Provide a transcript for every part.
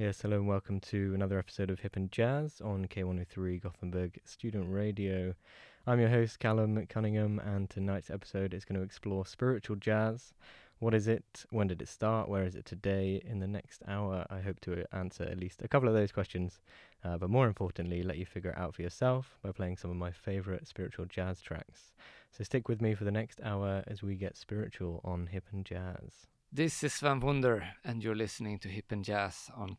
Yes, hello and welcome to another episode of Hip and Jazz on K103 Gothenburg Student Radio. I'm your host, Callum Cunningham, and tonight's episode is going to explore spiritual jazz. What is it? When did it start? Where is it today? In the next hour, I hope to answer at least a couple of those questions, but more importantly, let you figure it out for yourself by playing some of my favourite spiritual jazz tracks. So stick with me for the next hour as we get spiritual on Hip and Jazz. This is Sven Wunder, and you're listening to Hip and Jazz on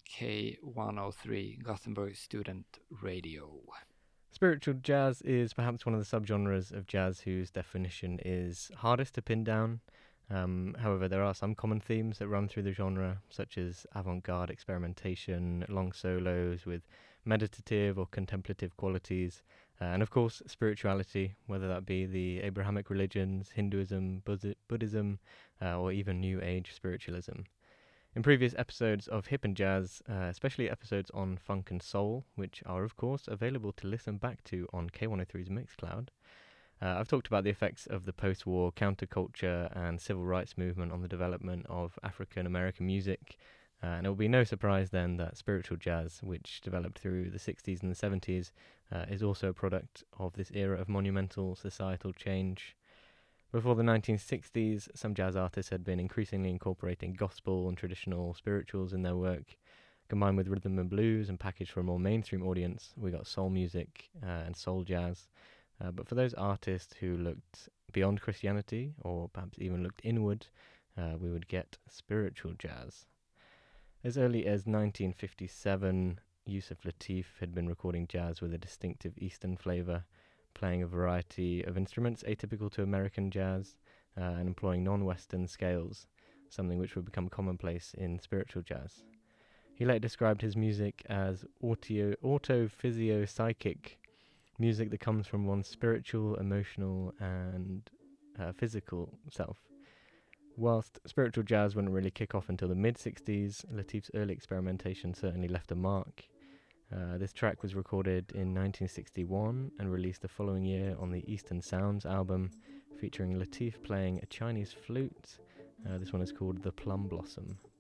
K103 Gothenburg Student Radio. Spiritual jazz is perhaps one of the subgenres of jazz whose definition is hardest to pin down. However, there are some common themes that run through the genre, such as avant-garde experimentation, long solos with meditative or contemplative qualities, and of course spirituality, whether that be the Abrahamic religions, Hinduism, Buddhism, or even New Age spiritualism. In previous episodes of Hip and Jazz, especially episodes on funk and soul, which are of course available to listen back to on K103's Mixcloud, I've talked about the effects of the post-war counterculture and civil rights movement on the development of African American music, and it will be no surprise then that spiritual jazz, which developed through the 60s and the 70s, is also a product of this era of monumental societal change. Before the 1960s, some jazz artists had been increasingly incorporating gospel and traditional spirituals in their work. Combined with rhythm and blues and packaged for a more mainstream audience, we got soul music and soul jazz. But for those artists who looked beyond Christianity, or perhaps even looked inward, we would get spiritual jazz. As early as 1957, Yusef Lateef had been recording jazz with a distinctive Eastern flavour, playing a variety of instruments atypical to American jazz, and employing non-Western scales, something which would become commonplace in spiritual jazz. He later described his music as autophysio-psychic, music that comes from one's spiritual, emotional, and physical self. Whilst spiritual jazz wouldn't really kick off until the mid-60s, Lateef's early experimentation certainly left a mark. This track was recorded in 1961 and released the following year on the Eastern Sounds album, featuring Lateef playing a Chinese flute. This one is called The Plum Blossom.